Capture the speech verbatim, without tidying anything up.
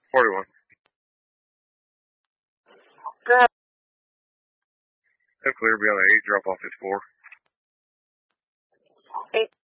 forty-one. Good. ten clear, be on the eight, drop off at four. Eight.